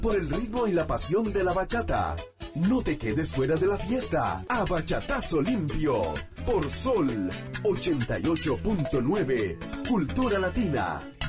por el ritmo y la pasión de la bachata. No te quedes fuera de la fiesta. A Bachatazo Limpio por Sol 88.9, Cultura Latina.